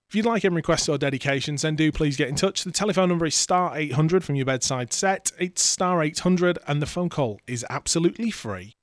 If you'd like any requests or dedications, then do please get in touch. The telephone number is star 800 from your bedside set. It's star 800 and the phone call is absolutely free.